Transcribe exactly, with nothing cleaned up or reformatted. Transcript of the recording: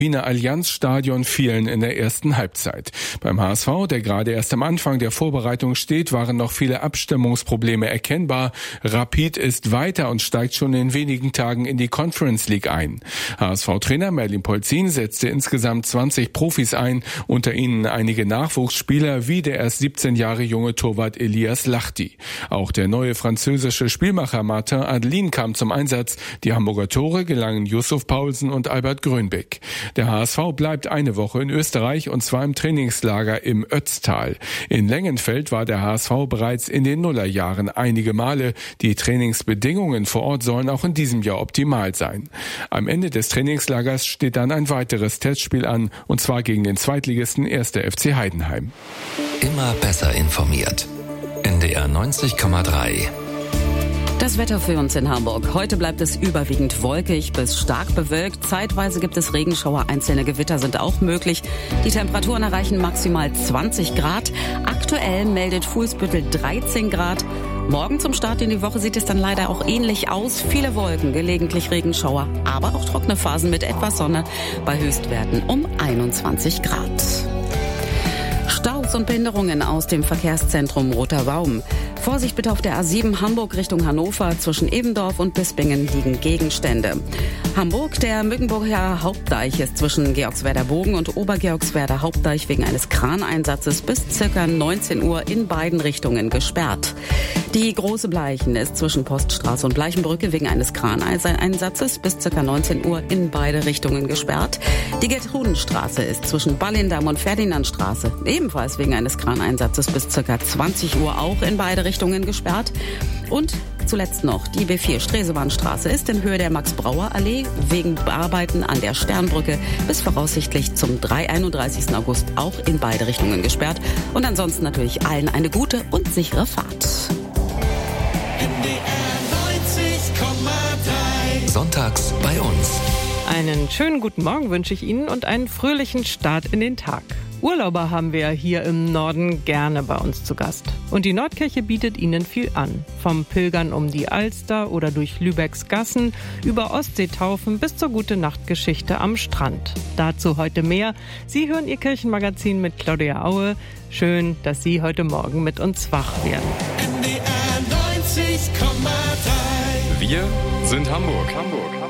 Wiener Allianz-Stadion fielen in der ersten Halbzeit. Beim H S V, der gerade erst am Anfang der Vorbereitung steht, waren noch viele Abstimmungsprobleme erkennbar. Rapid ist weiter und steigt schon in wenigen Tagen in die Conference League ein. H S V-Trainer Merlin Polzin setzte insgesamt zwanzig Profis ein, unter ihnen einige Nachwuchsspieler wie der erst siebzehn Jahre junge Torwart Elias Lachti. Auch der neue französische Spielmacher Martin Adelin kam zum Einsatz. Die Hamburger Tore gelangen Yusuf Paulsen und Albert Grönbeck. Der H S V bleibt eine Woche in Österreich und zwar im Trainingslager im Ötztal. In Lengenfeld war der H S V bereits in den Nullerjahren einige Male. Die Trainingsbedingungen vor Ort sollen auch in diesem Jahr optimal sein. Am Ende des Trainingslagers steht dann ein weiteres Testspiel an, und zwar gegen den Zweitligisten erster F C Heidenheim. Immer besser informiert. N D R neunzig Komma drei. Das Wetter für uns in Hamburg. Heute bleibt es überwiegend wolkig bis stark bewölkt. Zeitweise gibt es Regenschauer, einzelne Gewitter sind auch möglich. Die Temperaturen erreichen maximal zwanzig Grad. Aktuell meldet Fuhlsbüttel dreizehn Grad. Morgen zum Start in die Woche sieht es dann leider auch ähnlich aus. Viele Wolken, gelegentlich Regenschauer, aber auch trockene Phasen mit etwas Sonne bei Höchstwerten um einundzwanzig Grad. Staus und Behinderungen aus dem Verkehrszentrum Roter Baum. Vorsicht bitte auf der A sieben Hamburg Richtung Hannover. Zwischen Ebendorf und Bispingen liegen Gegenstände. Hamburg, der Mückenburger Hauptdeich ist zwischen Georgswerder Bogen und Obergeorgswerder Hauptdeich wegen eines Kraneinsatzes bis circa neunzehn Uhr in beiden Richtungen gesperrt. Die Große Bleichen ist zwischen Poststraße und Bleichenbrücke wegen eines Kraneinsatzes bis circa neunzehn Uhr in beide Richtungen gesperrt. Die Gertrudenstraße ist zwischen Ballindamm und Ferdinandstraße ebenfalls wegen eines Kraneinsatzes bis circa zwanzig Uhr auch in beide Richtungen gesperrt. Und zuletzt noch die B vier Stresebahnstraße ist in Höhe der Max-Brauer-Allee wegen Arbeiten an der Sternbrücke bis voraussichtlich zum einunddreißigsten August auch in beide Richtungen gesperrt. Und ansonsten natürlich allen eine gute und sichere Fahrt. Sonntags bei uns. Einen schönen guten Morgen wünsche ich Ihnen und einen fröhlichen Start in den Tag. Urlauber haben wir hier im Norden gerne bei uns zu Gast. Und die Nordkirche bietet ihnen viel an. Vom Pilgern um die Alster oder durch Lübecks Gassen über Ostseetaufen bis zur Gute-Nacht-Geschichte am Strand. Dazu heute mehr. Sie hören Ihr Kirchenmagazin mit Claudia Aue. Schön, dass Sie heute Morgen mit uns wach werden. N D R neunzig Komma drei. Wir sind Hamburg. Hamburg.